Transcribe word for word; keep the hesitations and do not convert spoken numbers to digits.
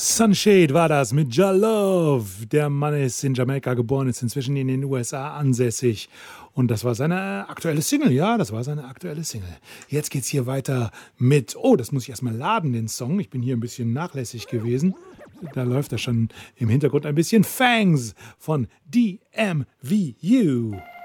Sunshade war das mit Ja Love. Der Mann ist in Jamaika geboren, ist inzwischen in den U S A ansässig. Und das war seine aktuelle Single, ja, das war seine aktuelle Single. Jetzt geht's hier weiter mit, oh, das muss ich erstmal laden, den Song. Ich bin hier ein bisschen nachlässig gewesen. Da läuft er schon im Hintergrund ein bisschen. Fangs von D M V U.